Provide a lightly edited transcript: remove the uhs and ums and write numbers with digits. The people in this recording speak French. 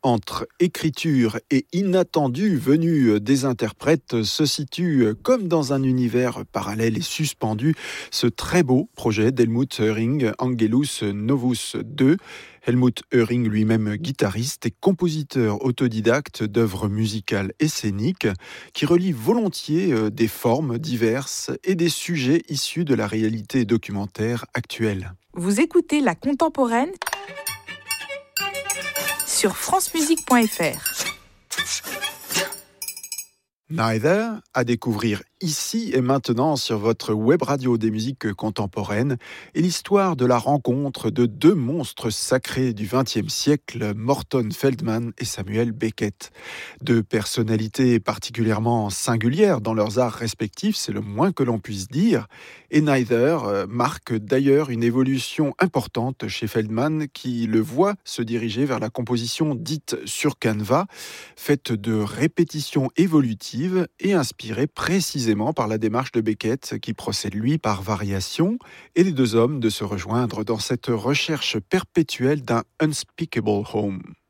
entre écriture et inattendu venu des interprètes se situe comme dans un univers parallèle et suspendu ce très beau projet d'Helmut Höring, Angelus Novus II. Helmut Höring, lui-même guitariste et compositeur autodidacte d'œuvres musicales et scéniques, qui relie volontiers des formes diverses et des sujets issus de la réalité documentaire actuelle. Vous écoutez La Contemporaine sur francemusique.fr. Neither, à découvrir ici et maintenant sur votre web radio des musiques contemporaines, est l'histoire de la rencontre de deux monstres sacrés du XXe siècle, Morton Feldman et Samuel Beckett. Deux personnalités particulièrement singulières dans leurs arts respectifs, c'est le moins que l'on puisse dire, et Neither marque d'ailleurs une évolution importante chez Feldman qui le voit se diriger vers la composition dite sur canevas, faite de répétitions évolutives et inspirée précisément par la démarche de Beckett qui procède lui par variation, et les deux hommes de se rejoindre dans cette recherche perpétuelle d'un unspeakable home.